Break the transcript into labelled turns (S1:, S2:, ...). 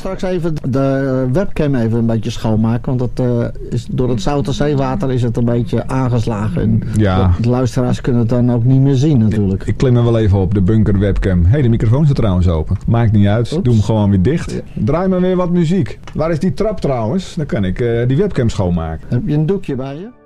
S1: straks even de webcam even een beetje schoonmaken. Want door het zoute zeewater is het een beetje aangeslagen. En de luisteraars kunnen het dan ook niet meer zien natuurlijk.
S2: Ik klim er wel even op, de bunker webcam. De microfoon staat trouwens open. Maakt niet uit, doe hem gewoon weer dicht. Ja. Draai maar weer wat muziek. Waar is die trap trouwens? Dan kan ik die webcam schoonmaken.
S1: Heb je een doekje bij je?